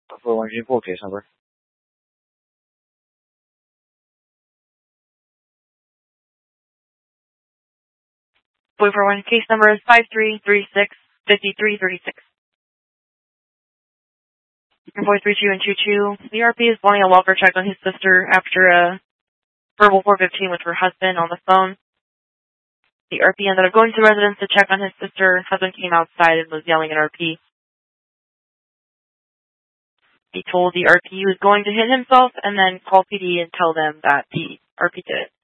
441 report case number. Boy for one case number is 5336-5336. Boy 32 and 22. The RP is wanting a welfare check on his sister after a verbal 415 with her husband on the phone. The RP ended up going to the residence to check on his sister. Husband came outside and was yelling at RP. He told the RP he was going to hit himself and then call PD and tell them that the RP did it.